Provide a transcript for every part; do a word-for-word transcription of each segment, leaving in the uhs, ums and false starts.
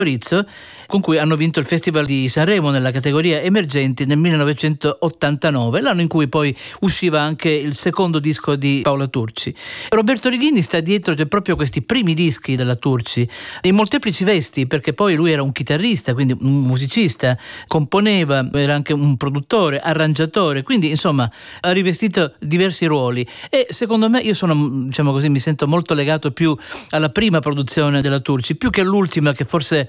Rizzo, con cui hanno vinto il Festival di Sanremo nella categoria emergenti nel millenovecentottantanove, l'anno in cui poi usciva anche il secondo disco di Paola Turci. Roberto Righini sta dietro cioè, proprio questi primi dischi della Turci, in molteplici vesti, perché poi lui era un chitarrista, quindi un musicista, componeva, era anche un produttore, arrangiatore, quindi insomma ha rivestito diversi ruoli e secondo me io sono, diciamo così, mi sento molto legato più alla prima produzione della Turci, più che all'ultima che forse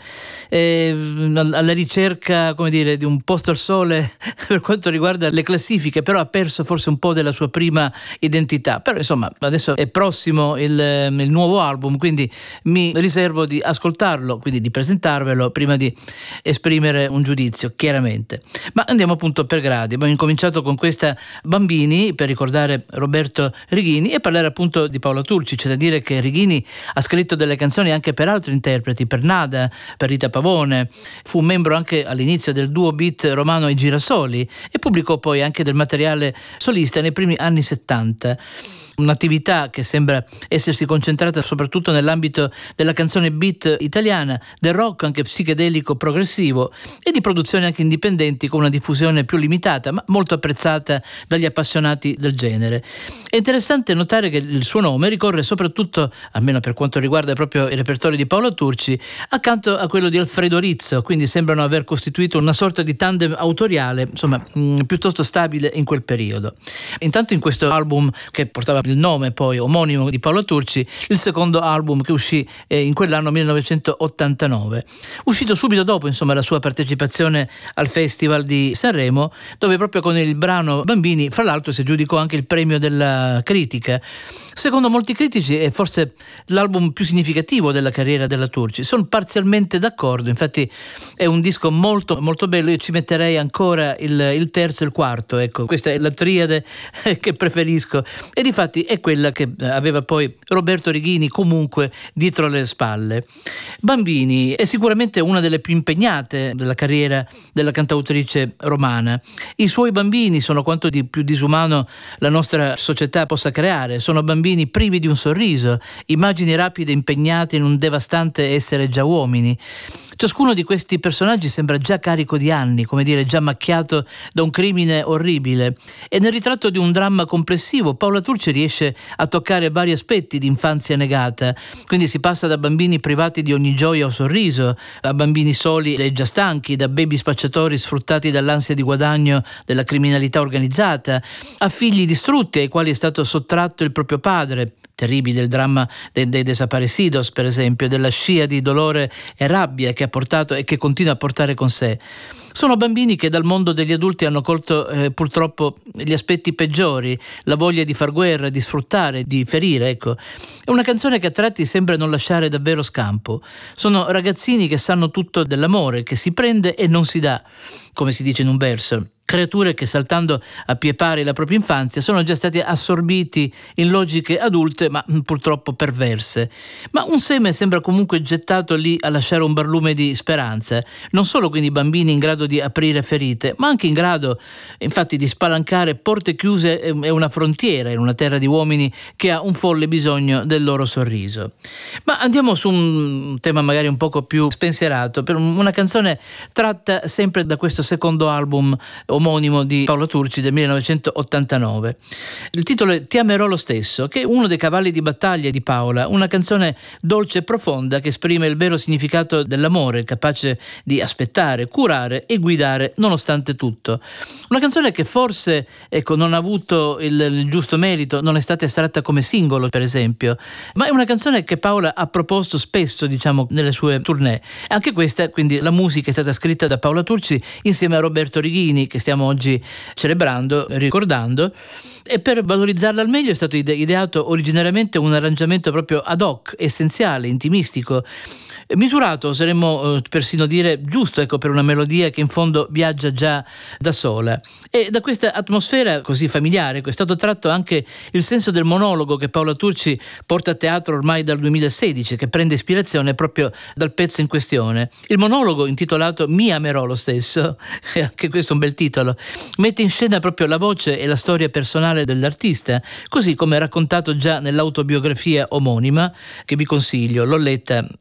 è alla ricerca, come dire, di un posto al sole per quanto riguarda le classifiche, però ha perso forse un po' della sua prima identità. Però insomma adesso è prossimo il, il nuovo album, quindi mi riservo di ascoltarlo, quindi di presentarvelo prima di esprimere un giudizio, chiaramente. Ma andiamo appunto per gradi. Abbiamo incominciato con questa Bambini per ricordare Roberto Righini e parlare appunto di Paola Turci. C'è da dire che Righini ha scritto delle canzoni anche per altri interpreti, per Nada, per Rita Pavone, fu membro anche all'inizio del duo beat romano I Girasoli e pubblicò poi anche del materiale solista nei primi anni settanta. Un'attività che sembra essersi concentrata soprattutto nell'ambito della canzone beat italiana, del rock anche psichedelico progressivo e di produzioni anche indipendenti con una diffusione più limitata ma molto apprezzata dagli appassionati del genere. È interessante notare che il suo nome ricorre soprattutto, almeno per quanto riguarda proprio il repertorio di Paola Turci, accanto a quello di Alfredo Rizzo, quindi sembrano aver costituito una sorta di tandem autoriale, insomma, mh, piuttosto stabile in quel periodo. Intanto in questo album che portava il nome poi omonimo di Paola Turci, il secondo album che uscì eh, in quell'anno millenovecentottantanove, uscito subito dopo insomma la sua partecipazione al Festival di Sanremo, dove proprio con il brano Bambini fra l'altro si aggiudicò anche il premio della critica. Secondo molti critici è forse l'album più significativo della carriera della Turci. Sono parzialmente d'accordo, infatti è un disco molto molto bello. Io ci metterei ancora il, il terzo e il quarto, ecco, questa è la triade che preferisco e difatti è quella che aveva poi Roberto Righini comunque dietro le spalle. Bambini è sicuramente una delle più impegnate della carriera della cantautrice romana. I suoi bambini sono quanto di più disumano la nostra società possa creare. Sono bambini privi di un sorriso, immagini rapide impegnate in un devastante essere già uomini. Ciascuno di questi personaggi sembra già carico di anni, come dire, già macchiato da un crimine orribile. E nel ritratto di un dramma complessivo Paola Turci riesce a toccare vari aspetti di infanzia negata. Quindi si passa da bambini privati di ogni gioia o sorriso, a bambini soli e già stanchi, da baby spacciatori sfruttati dall'ansia di guadagno della criminalità organizzata, a figli distrutti ai quali è stato sottratto il proprio padre. Terribile il dramma dei, dei desaparecidos, per esempio, della scia di dolore e rabbia che ha portato e che continua a portare con sé. Sono bambini che dal mondo degli adulti hanno colto eh, purtroppo gli aspetti peggiori, la voglia di far guerra, di sfruttare, di ferire, ecco. È una canzone che a tratti sembra non lasciare davvero scampo. Sono ragazzini che sanno tutto dell'amore, che si prende e non si dà, come si dice in un verso. Creature che saltando a pie pari la propria infanzia sono già stati assorbiti in logiche adulte ma purtroppo perverse. Ma un seme sembra comunque gettato lì a lasciare un barlume di speranza, non solo quindi bambini in grado di aprire ferite, ma anche in grado infatti di spalancare porte chiuse e una frontiera in una terra di uomini che ha un folle bisogno del loro sorriso. Ma andiamo su un tema magari un poco più spensierato, per una canzone tratta sempre da questo secondo album omonimo di Paola Turci del millenovecentottantanove. Il titolo è Ti amerò lo stesso, che è uno dei cavalli di battaglia di Paola, una canzone dolce e profonda che esprime il vero significato dell'amore, capace di aspettare, curare e guidare nonostante tutto. Una canzone che forse ecco, non ha avuto il, il giusto merito, non è stata estratta come singolo per esempio, ma è una canzone che Paola ha proposto spesso diciamo nelle sue tournée. Anche questa, quindi la musica è stata scritta da Paola Turci insieme a Roberto Righini, che stiamo oggi celebrando, ricordando, e per valorizzarla al meglio è stato ide- ideato originariamente un arrangiamento proprio ad hoc, essenziale, intimistico, misurato, oseremmo eh, persino dire giusto, ecco, per una melodia che in fondo viaggia già da sola. E da questa atmosfera così familiare è stato tratto anche il senso del monologo che Paola Turci porta a teatro ormai dal duemilasedici, che prende ispirazione proprio dal pezzo in questione. Il monologo, intitolato Mi amerò lo stesso, anche questo è un bel titolo, mette in scena proprio la voce e la storia personale dell'artista, così come raccontato già nell'autobiografia omonima, che vi consiglio, l'ho letta, è molto bella.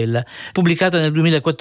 novella, pubblicata nel duemilaquattordici